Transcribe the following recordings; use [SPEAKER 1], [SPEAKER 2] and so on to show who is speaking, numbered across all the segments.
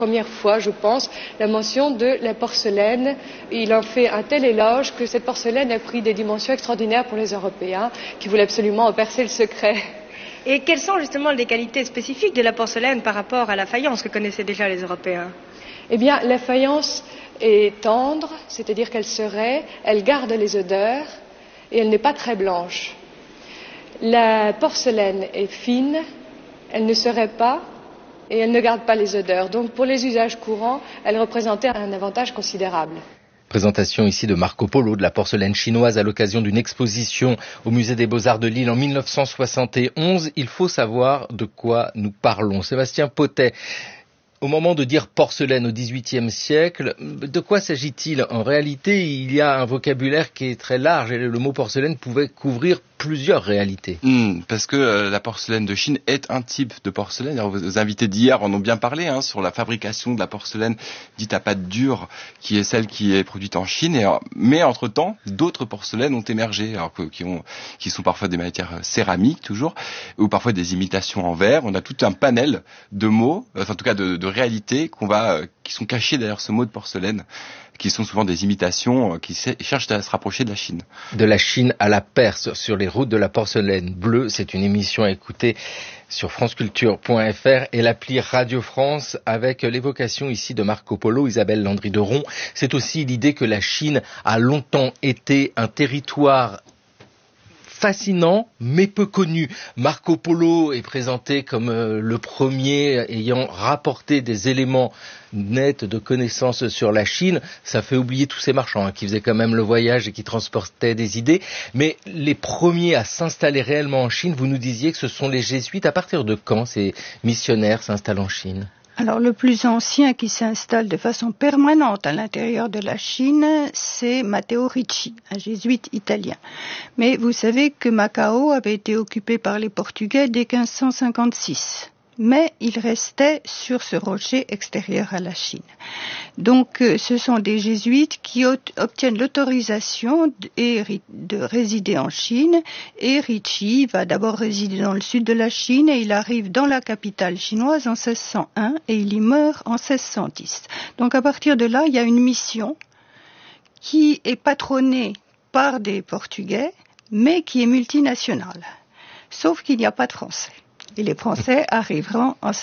[SPEAKER 1] Première fois, je pense, la mention de la porcelaine. Il en fait un tel éloge que cette porcelaine a pris des dimensions extraordinaires pour les Européens qui voulaient absolument en percer le secret.
[SPEAKER 2] Et quelles sont justement les qualités spécifiques de la porcelaine par rapport à la faïence que connaissaient déjà les Européens?
[SPEAKER 1] Eh bien, la faïence est tendre, c'est-à-dire qu'elle serait, elle garde les odeurs et elle n'est pas très blanche. La porcelaine est fine, elle ne serait pas et elle ne garde pas les odeurs. Donc pour les usages courants, elle représentait un avantage considérable.
[SPEAKER 3] Présentation ici de Marco Polo, de la porcelaine chinoise à l'occasion d'une exposition au Musée des Beaux-Arts de Lille en 1971. Il faut savoir de quoi nous parlons. Sébastien Potet, au moment de dire porcelaine au XVIIIe siècle, de quoi s'agit-il? En réalité, il y a un vocabulaire qui est très large et le mot porcelaine pouvait couvrir plusieurs réalités.
[SPEAKER 4] Parce que la porcelaine de Chine est un type de porcelaine. Alors, vos invités d'hier en ont bien parlé sur la fabrication de la porcelaine dite à pâte dure, qui est celle qui est produite en Chine. Mais entre-temps, d'autres porcelaines ont émergé, qui sont parfois des matières céramiques toujours, ou parfois des imitations en verre. On a tout un panel de mots, en tout cas de réalités qui sont cachées derrière ce mot de porcelaine, qui sont souvent des imitations qui cherchent à se rapprocher de la Chine.
[SPEAKER 3] De la Chine à la Perse, sur les routes de la porcelaine bleue, c'est une émission à écouter sur franceculture.fr et l'appli Radio France avec l'évocation ici de Marco Polo, Isabelle Landry-Deron. C'est aussi l'idée que la Chine a longtemps été un territoire fascinant, mais peu connu. Marco Polo est présenté comme le premier ayant rapporté des éléments nets de connaissances sur la Chine. Ça fait oublier tous ces marchands qui faisaient quand même le voyage et qui transportaient des idées. Mais les premiers à s'installer réellement en Chine, vous nous disiez que ce sont les jésuites. À partir de quand ces missionnaires s'installent en Chine ?
[SPEAKER 5] Alors le plus ancien qui s'installe de façon permanente à l'intérieur de la Chine, c'est Matteo Ricci, un jésuite italien. Mais vous savez que Macao avait été occupé par les Portugais dès 1556. Mais il restait sur ce rocher extérieur à la Chine. Donc ce sont des jésuites qui obtiennent l'autorisation de résider en Chine, et Ricci va d'abord résider dans le sud de la Chine et il arrive dans la capitale chinoise en 1601 et il y meurt en 1610. Donc à partir de là, il y a une mission qui est patronnée par des Portugais, mais qui est multinationale. Sauf qu'il n'y a pas de Français. Et les Français arriveront en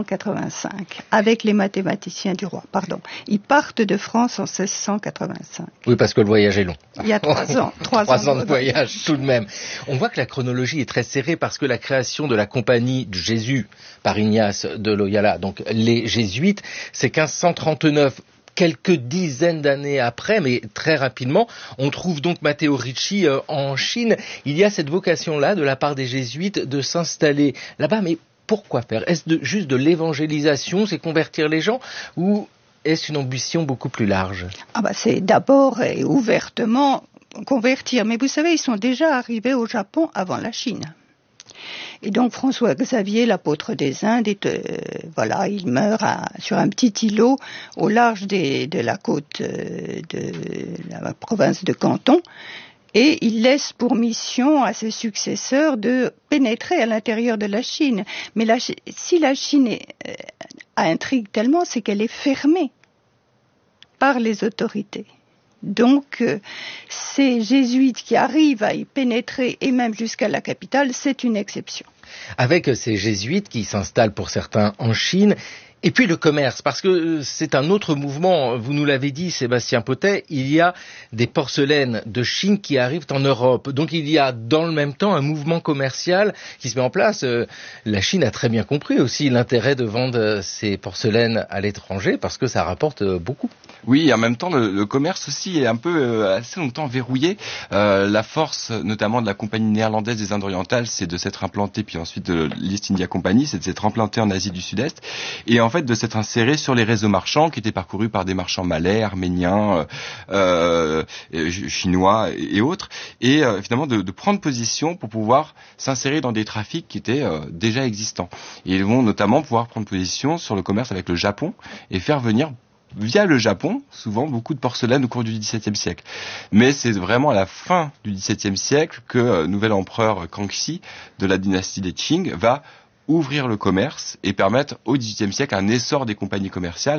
[SPEAKER 5] 1685, avec les mathématiciens du roi, Ils partent de France en 1685.
[SPEAKER 3] Oui, parce que le voyage est long.
[SPEAKER 5] Il y a 3 ans.
[SPEAKER 3] 3 ans de voyage, tout de même. On voit que la chronologie est très serrée parce que la création de la compagnie de Jésus par Ignace de Loyola, donc les Jésuites, c'est 1539. Quelques dizaines d'années après, mais très rapidement, on trouve donc Matteo Ricci en Chine. Il y a cette vocation-là de la part des jésuites de s'installer là-bas, mais pourquoi faire? Est-ce juste de l'évangélisation, c'est convertir les gens, ou est-ce une ambition beaucoup plus large?
[SPEAKER 5] C'est d'abord et ouvertement convertir, mais vous savez, ils sont déjà arrivés au Japon avant la Chine. Et donc François Xavier, l'apôtre des Indes, il meurt sur un petit îlot au large de la côte de la province de Canton, et il laisse pour mission à ses successeurs de pénétrer à l'intérieur de la Chine. Mais si la Chine intrigue tellement, c'est qu'elle est fermée par les autorités. Donc, ces jésuites qui arrivent à y pénétrer, et même jusqu'à la capitale, c'est une exception.
[SPEAKER 3] Avec ces jésuites qui s'installent pour certains en Chine, et puis le commerce, parce que c'est un autre mouvement, vous nous l'avez dit Sébastien Potet, il y a des porcelaines de Chine qui arrivent en Europe. Donc il y a dans le même temps un mouvement commercial qui se met en place. La Chine a très bien compris aussi l'intérêt de vendre ces porcelaines à l'étranger parce que ça rapporte beaucoup.
[SPEAKER 4] Oui, et en même temps le commerce aussi est un peu assez longtemps verrouillé. La force notamment de la compagnie néerlandaise des Indes orientales, c'est de s'être implantée, puis ensuite de l'East India Company, c'est de s'être implantée en Asie du Sud-Est. Et en fait de s'être inséré sur les réseaux marchands qui étaient parcourus par des marchands malais, arméniens, chinois et autres, et finalement de prendre position pour pouvoir s'insérer dans des trafics qui étaient déjà existants. Et ils vont notamment pouvoir prendre position sur le commerce avec le Japon et faire venir via le Japon, souvent beaucoup de porcelaine au cours du XVIIe siècle. Mais c'est vraiment à la fin du XVIIe siècle que nouvel empereur Kangxi de la dynastie des Qing va ouvrir le commerce et permettre au XVIIIe siècle un essor des compagnies commerciales.